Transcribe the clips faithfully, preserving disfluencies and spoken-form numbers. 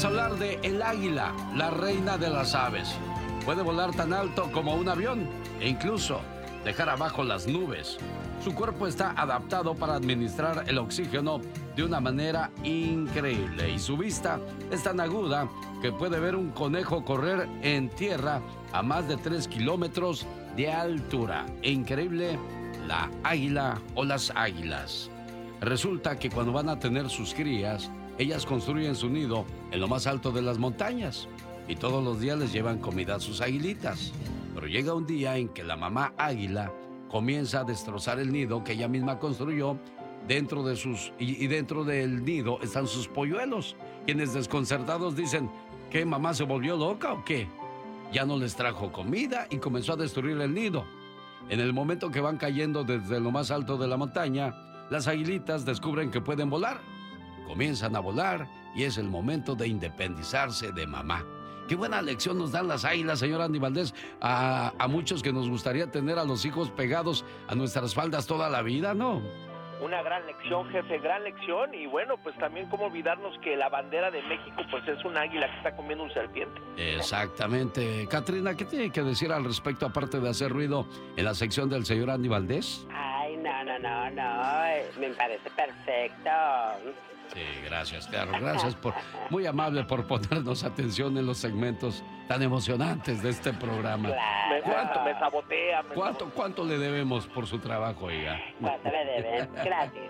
vamos a hablar de el águila, la reina de las aves. Puede volar tan alto como un avión e incluso dejar abajo las nubes. Su cuerpo está adaptado para administrar el oxígeno de una manera increíble y su vista es tan aguda que puede ver un conejo correr en tierra a más de tres kilómetros de altura. Increíble la águila o las águilas. Resulta que cuando van a tener sus crías, ellas construyen su nido en lo más alto de las montañas y todos los días les llevan comida a sus aguilitas. Pero llega un día en que la mamá águila comienza a destrozar el nido que ella misma construyó dentro de sus y, y dentro del nido están sus polluelos, quienes desconcertados dicen: ¿qué, mamá se volvió loca o qué? Ya no les trajo comida y comenzó a destruir el nido. En el momento que van cayendo desde lo más alto de la montaña, las aguilitas descubren que pueden volar. Comienzan a volar y es el momento de independizarse de mamá. Qué buena lección nos dan las águilas, señor Andy Valdés, a, a muchos que nos gustaría tener a los hijos pegados a nuestras faldas toda la vida, ¿no? Una gran lección, jefe, gran lección. Y bueno, pues también cómo olvidarnos que la bandera de México pues es un águila que está comiendo un serpiente. Exactamente. Catrina, ¿qué tiene que decir al respecto aparte de hacer ruido en la sección del señor Andy Valdés? Ay, no, no, no, no, me parece perfecto. Sí, gracias, claro, gracias por, muy amable por ponernos atención en los segmentos tan emocionantes de este programa. Claro. Me, ¿Cuánto me sabotea? Me ¿Cuánto, sabotea. ¿Cuánto le debemos por su trabajo, oiga? ¿Cuánto le deben? Gratis,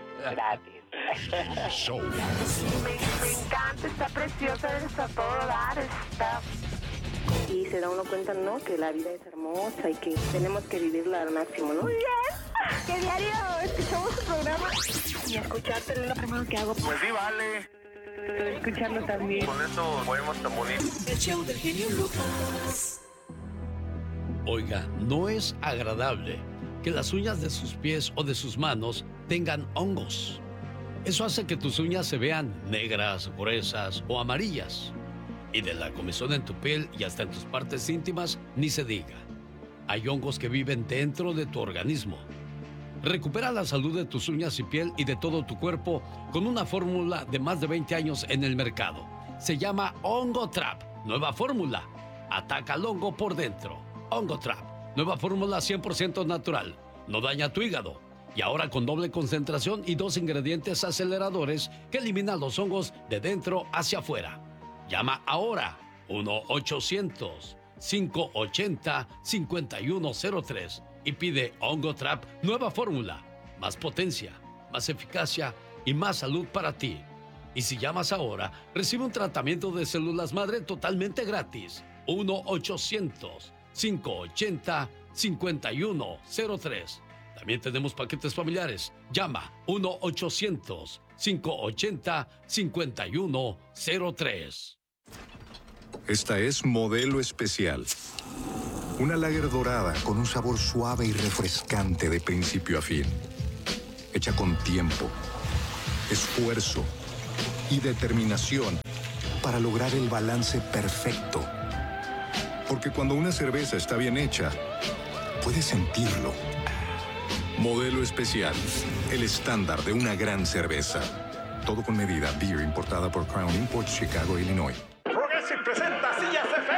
gratis. Show. Me, me encanta, está preciosa, está todo dar, está... Y se da uno cuenta, ¿no? Que la vida es hermosa y que tenemos que vivirla al máximo, ¿no? Muy bien, que diario escuchamos su programa y escucharte es lo primero que hago. Pues sí, vale. Escucharlo también. Con eso podemos tan bonito. El show del genio Lucas. Oiga, no es agradable que las uñas de sus pies o de sus manos tengan hongos. Eso hace que tus uñas se vean negras, gruesas o amarillas. Y de la comezón en tu piel y hasta en tus partes íntimas, ni se diga. Hay hongos que viven dentro de tu organismo. Recupera la salud de tus uñas y piel y de todo tu cuerpo con una fórmula de más de veinte años en el mercado. Se llama Hongo Trap. Nueva fórmula. Ataca al hongo por dentro. Hongo Trap. Nueva fórmula cien por ciento natural. No daña tu hígado. Y ahora con doble concentración y dos ingredientes aceleradores que eliminan los hongos de dentro hacia afuera. Llama ahora uno ochocientos, cinco ochenta, cincuenta y uno cero tres y pide Hongo Trap nueva fórmula. Más potencia, más eficacia y más salud para ti. Y si llamas ahora, recibe un tratamiento de células madre totalmente gratis. uno ochocientos, cinco ochenta, cincuenta y uno cero tres. También tenemos paquetes familiares. Llama uno ochocientos, cinco ochenta, cincuenta y uno cero tres. Esta es Modelo Especial. Una lager dorada con un sabor suave y refrescante de principio a fin. Hecha con tiempo, esfuerzo y determinación para lograr el balance perfecto. Porque cuando una cerveza está bien hecha, puedes sentirlo. Modelo Especial, el estándar de una gran cerveza. Todo con medida. Beer importada por Crown Imports, Chicago, Illinois. Progressive presenta Sillas F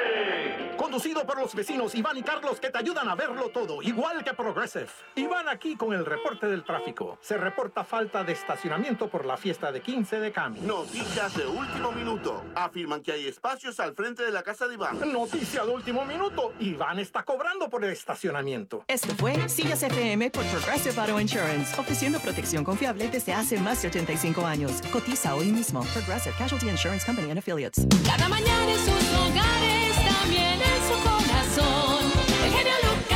M. Conducido por los vecinos Iván y Carlos que te ayudan a verlo todo, igual que Progressive. Iván aquí con el reporte del tráfico. Se reporta falta de estacionamiento por la fiesta de quince de Cami. Noticias de último minuto. Afirman que hay espacios al frente de la casa de Iván. Noticia de último minuto. Iván está cobrando por el estacionamiento. Esto fue Sillas F M por Progressive Auto Insurance, ofreciendo protección confiable desde hace más de ochenta y cinco años. Cotiza hoy mismo. Progressive Casualty Insurance Company and Affiliates. Cada mañana en sus hogares, también en su corazón. El genio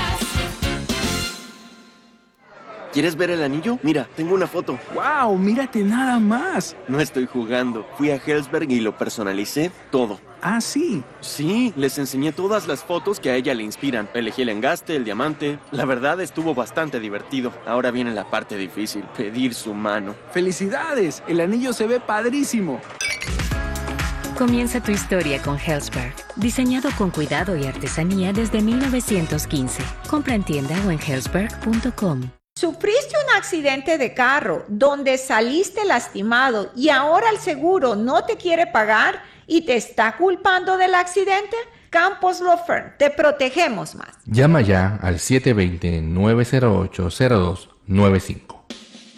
Lucas. ¿Quieres ver el anillo? Mira, tengo una foto. ¡Wow! ¡Mírate nada más! No estoy jugando. Fui a Helzberg y lo personalicé todo. ¿Ah, sí? Sí, les enseñé todas las fotos que a ella le inspiran. Elegí el engaste, el diamante. La verdad estuvo bastante divertido. Ahora viene la parte difícil, pedir su mano. ¡Felicidades! El anillo se ve padrísimo. Comienza tu historia con Helzberg. Diseñado con cuidado y artesanía desde mil novecientos quince. Compra en tienda o en helzberg punto com. ¿Sufriste un accidente de carro donde saliste lastimado y ahora el seguro no te quiere pagar? y te está culpando del accidente? Campos Law Firm, te protegemos más. Llama ya al siete dos cero, nueve cero ocho, cero dos nueve cinco.